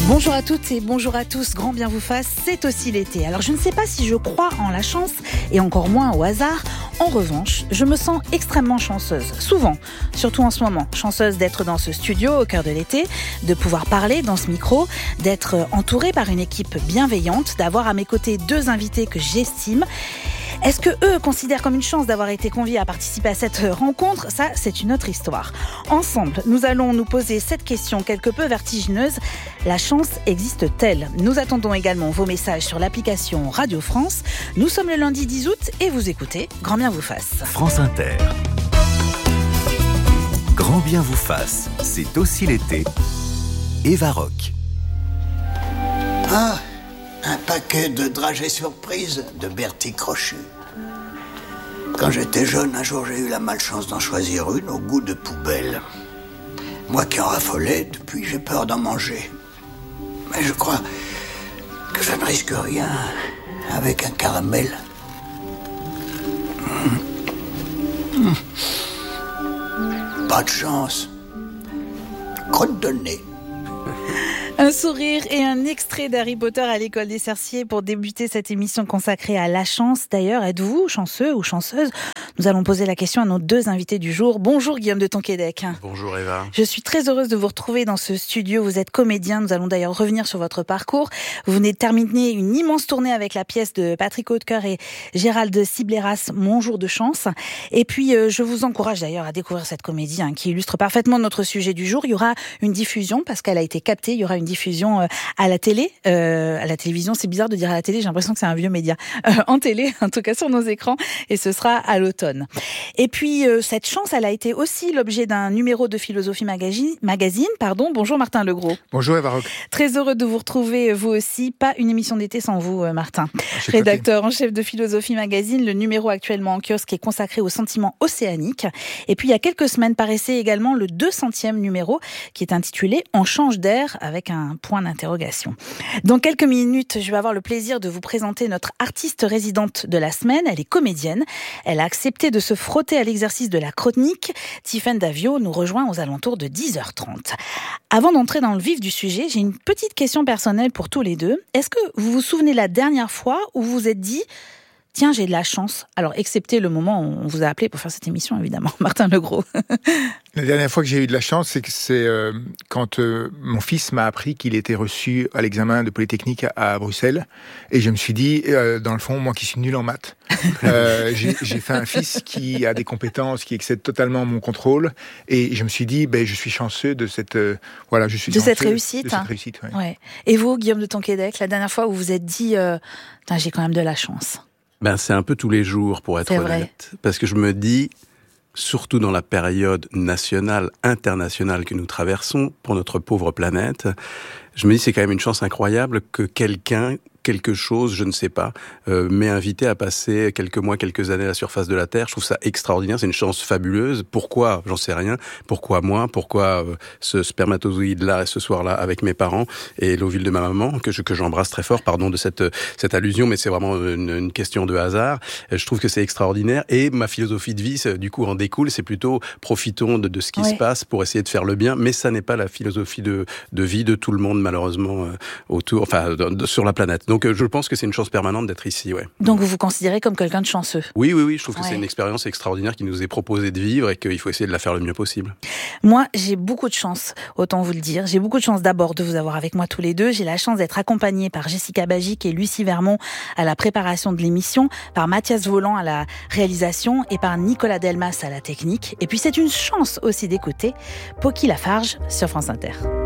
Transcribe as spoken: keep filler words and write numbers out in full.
Bonjour à toutes et bonjour à tous, grand bien vous fasse, c'est aussi l'été. Alors je ne sais pas si je crois en la chance et encore moins au hasard. En revanche, je me sens extrêmement chanceuse, souvent, surtout en ce moment. Chanceuse d'être dans ce studio au cœur de l'été, de pouvoir parler dans ce micro, d'être entourée par une équipe bienveillante, d'avoir à mes côtés deux invités que j'estime. Est-ce que eux considèrent comme une chance d'avoir été conviés à participer à cette rencontre ? Ça, c'est une autre histoire. Ensemble, nous allons nous poser cette question quelque peu vertigineuse. La chance existe-t-elle ? Nous attendons également vos messages sur l'application Radio France. Nous sommes le lundi dix août et vous écoutez Grand bien vous fasse. France Inter. Grand bien vous fasse, c'est aussi l'été. Eva Rock. Ah, un paquet de dragées surprises de Bertie Crochu. Quand j'étais jeune, un jour, j'ai eu la malchance d'en choisir une au goût de poubelle. Moi qui en raffolais, depuis, j'ai peur d'en manger. Mais je crois que je ne risque rien avec un caramel. Mmh. Mmh. Pas de chance. Crotte de nez. Un sourire et un extrait d'Harry Potter à l'école des sorciers pour débuter cette émission consacrée à la chance. D'ailleurs, êtes-vous chanceux ou chanceuse ? Nous allons poser la question à nos deux invités du jour. Bonjour Guillaume de Tonquédec. Bonjour Eva. Je suis très heureuse de vous retrouver dans ce studio. Vous êtes comédien. Nous allons d'ailleurs revenir sur votre parcours. Vous venez de terminer une immense tournée avec la pièce de Patrick Hautecoeur et Gérald Sibleras, Mon jour de chance. Et puis, euh, je vous encourage d'ailleurs à découvrir cette comédie hein, qui illustre parfaitement notre sujet du jour. Il y aura une diffusion parce qu'elle a été captée. Il y aura une diffusion à la télé, euh, à la télévision, c'est bizarre de dire à la télé, j'ai l'impression que c'est un vieux média, euh, en télé, en tout cas sur nos écrans, et ce sera à l'automne. Et puis, euh, cette chance, elle a été aussi l'objet d'un numéro de Philosophie Magazine, magazine pardon. Bonjour Martin Legros. Bonjour Eva Rock. Très heureux de vous retrouver, vous aussi. Pas une émission d'été sans vous, Martin. Rédacteur en chef de Philosophie Magazine, le numéro actuellement en kiosque est consacré aux sentiments océaniques. Et puis, il y a quelques semaines paraissait également le deux centième numéro, qui est intitulé « On change d'air » avec un un point d'interrogation. Dans quelques minutes, je vais avoir le plaisir de vous présenter notre artiste résidente de la semaine. Elle est comédienne. Elle a accepté de se frotter à l'exercice de la chronique. Tiffaine Davio nous rejoint aux alentours de dix heures trente. Avant d'entrer dans le vif du sujet, j'ai une petite question personnelle pour tous les deux. Est-ce que vous vous souvenez la dernière fois où vous vous êtes dit « Tiens, j'ai de la chance ». Alors, excepté le moment où on vous a appelé pour faire cette émission, évidemment. Martin Legros. La dernière fois que j'ai eu de la chance, c'est que c'est euh, quand euh, mon fils m'a appris qu'il était reçu à l'examen de Polytechnique à, à Bruxelles. Et je me suis dit, euh, dans le fond, moi qui suis nul en maths, euh, j'ai, j'ai fait un fils qui a des compétences qui excèdent totalement mon contrôle. Et je me suis dit, ben, je suis chanceux de cette, euh, voilà, je suis de cette réussite. De cette réussite, ouais. Ouais. Et vous, Guillaume de Tonquédec, la dernière fois où vous vous êtes dit, euh, j'ai quand même de la chance. Ben, c'est un peu tous les jours, pour être c'est honnête. Vrai. Parce que je me dis, surtout dans la période nationale, internationale que nous traversons pour notre pauvre planète, je me dis c'est quand même une chance incroyable que quelqu'un, quelque chose, je ne sais pas, euh, m'ait invité à passer quelques mois, quelques années à la surface de la Terre. Je trouve ça extraordinaire, c'est une chance fabuleuse. Pourquoi ? J'en sais rien. Pourquoi moi ? Pourquoi euh, ce spermatozoïde-là, ce soir-là, avec mes parents et l'ovule de ma maman, que, je, que j'embrasse très fort, pardon de cette, cette allusion, mais c'est vraiment une, une question de hasard. Je trouve que c'est extraordinaire. Et ma philosophie de vie, du coup, en découle, c'est plutôt profitons de, de ce qui ouais. se passe pour essayer de faire le bien, mais ça n'est pas la philosophie de, de vie de tout le monde, malheureusement, euh, autour, enfin, de, de, sur la planète. Donc, Donc je pense que c'est une chance permanente d'être ici, ouais. Donc vous vous considérez comme quelqu'un de chanceux ? Oui, oui, oui. Je trouve que ouais. c'est une expérience extraordinaire qui nous est proposée de vivre et qu'il faut essayer de la faire le mieux possible. Moi, j'ai beaucoup de chance, autant vous le dire. J'ai beaucoup de chance d'abord de vous avoir avec moi tous les deux. J'ai la chance d'être accompagnée par Jessica Bagic et Lucie Vermont à la préparation de l'émission, par Mathias Voland à la réalisation et par Nicolas Delmas à la technique. Et puis c'est une chance aussi d'écouter Pocky Lafarge sur France Inter.